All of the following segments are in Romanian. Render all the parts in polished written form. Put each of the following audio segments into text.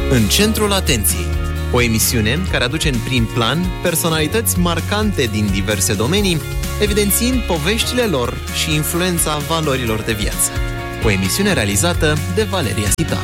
În centrul atenției, o emisiune care aduce în prim plan personalități marcante din diverse domenii, evidențiind poveștile lor și influența valorilor de viață. O emisiune realizată de Valeria Sita.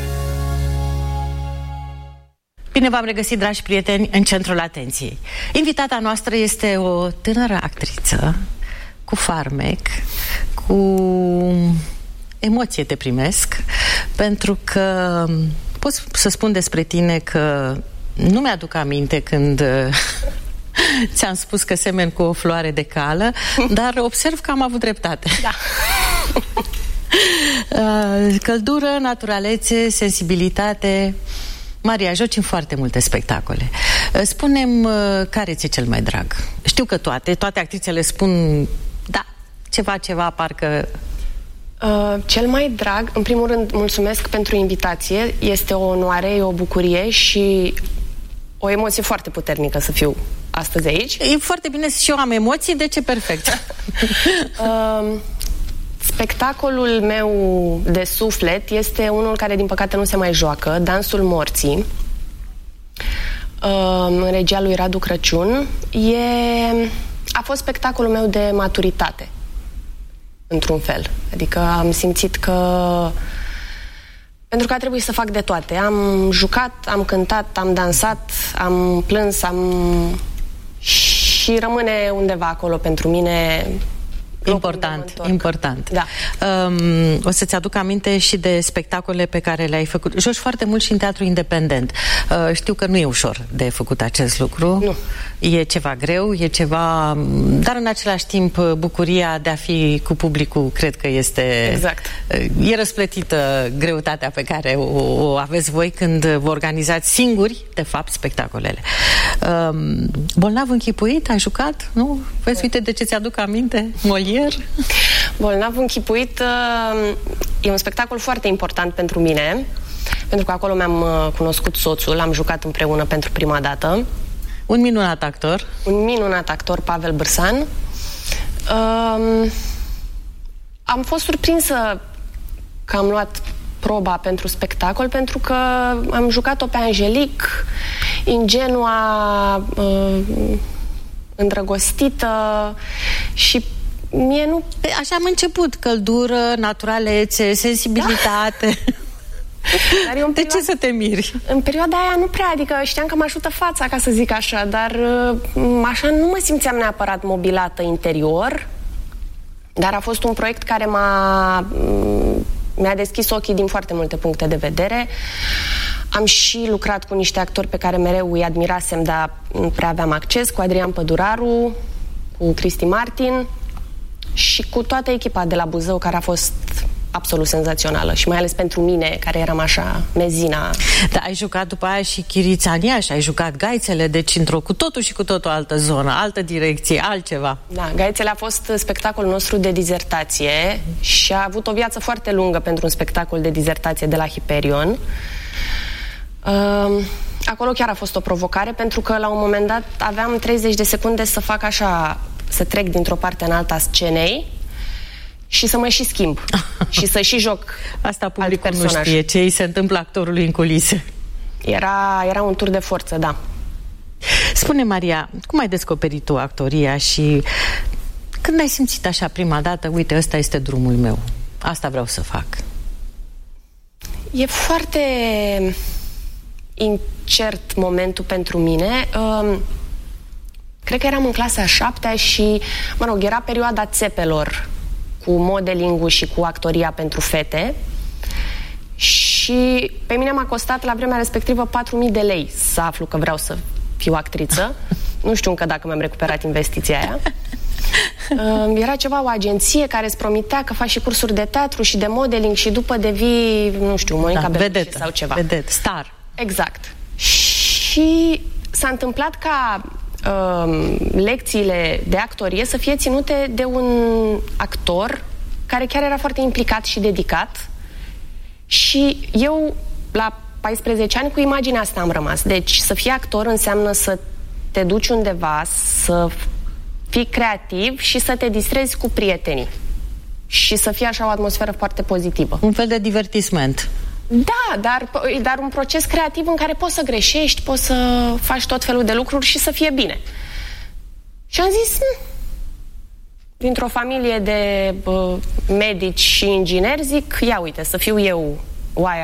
Bine v-am regăsit, dragi prieteni, în centrul atenției. Invitata noastră este o tânără actriță cu farmec, cu emoție te primesc, pentru că pot să spun despre tine că nu mi-aduc aminte când ți-am spus că semeni cu o floare de cală, dar observ că am avut dreptate. Da. Căldură, naturalețe, sensibilitate. Maria, joci în foarte multe spectacole. Spune-mi care ți-e cel mai drag? Știu că toate actrițele spun da, ceva, parcă... Cel mai drag, în primul rând, mulțumesc pentru invitație. Este o onoare, e o bucurie și o emoție foarte puternică să fiu astăzi aici. E foarte bine, și eu am emoții, deci e perfect. Spectacolul meu de suflet este unul care, din păcate, nu se mai joacă, Dansul Morții, în regia lui Radu Crăciun. A fost spectacolul meu de maturitate, într-un fel. Adică am simțit că... Pentru că a trebuit să fac de toate. Am jucat, am cântat, am dansat, am plâns, și rămâne undeva acolo pentru mine... Important. Da. O să-ți aduc aminte și de spectacole pe care le-ai făcut. Joci foarte mult și în teatru independent. Știu că nu e ușor de făcut acest lucru. Nu. E ceva greu, dar în același timp bucuria de a fi cu publicul cred că este... Exact. E răsplătită greutatea pe care o aveți voi când vă organizați singuri, de fapt, spectacolele. Bolnav închipuit, ai jucat? Nu? Vezi, uite de ce ți-aduc aminte? Molière? Bolnav închipuit e un spectacol foarte important pentru mine, pentru că acolo mi-am cunoscut soțul, am jucat împreună pentru prima dată. Un minunat actor. Un minunat actor, Pavel Bârsan. Am fost surprinsă că am luat proba pentru spectacol, pentru că am jucat-o pe Angelique, ingenua, îndrăgostită și mie nu... Așa am început, căldură, naturalețe, sensibilitate. Da. De ce să te miri? În perioada aia nu prea, adică știam că mă ajută fața, ca să zic așa, dar așa nu mă simțeam neapărat mobilată interior, dar a fost un proiect care mi-a deschis ochii din foarte multe puncte de vedere. Am și lucrat cu niște actori pe care mereu îi admirasem, dar nu prea aveam acces, cu Adrian Păduraru, cu Cristi Martin și cu toată echipa de la Buzău, care a fost absolut senzațională și mai ales pentru mine, care eram așa mezina. Da, ai jucat după aia și Chirițania și ai jucat Gaițele, deci într-o cu totul altă zonă, altă direcție, altceva. Da, Gaițele a fost spectacolul nostru de dizertație și a avut o viață foarte lungă pentru un spectacol de dizertație de la Hyperion. Acolo chiar a fost o provocare, pentru că la un moment dat aveam 30 de secunde să fac așa, să trec dintr-o parte în alta scenei și să mă și schimb și să și joc. Asta publicul nu știe, ce îi se întâmplă actorului în culise. Era un tur de forță, da. Spune, Maria, cum ai descoperit tu actoria și când ai simțit așa prima dată, uite, ăsta este drumul meu, asta vreau să fac? E foarte incert momentul pentru mine. Cred că eram în clasa a 7-a și, mă rog, era perioada țepelor cu modeling-ul și cu actoria pentru fete și pe mine m-a costat la vremea respectivă 4.000 de lei să aflu că vreau să fiu actriță. Nu știu încă dacă mi-am recuperat investiția aia. Era ceva, o agenție care îți promitea că faci și cursuri de teatru și de modeling și după devii, nu știu, Monica Bellucci sau ceva. Vedetă, star. Exact. Și s-a întâmplat ca lecțiile de actorie să fie ținute de un actor care chiar era foarte implicat și dedicat și eu la 14 ani cu imaginea asta am rămas. Deci să fii actor înseamnă să te duci undeva, să fii creativ și să te distrezi cu prietenii și să fie așa o atmosferă foarte pozitivă. Un fel de divertisment. Da, dar un proces creativ în care poți să greșești, poți să faci tot felul de lucruri și să fie bine. Și am zis, dintr-o familie de medici și ingineri, zic, ia uite, să fiu eu oaia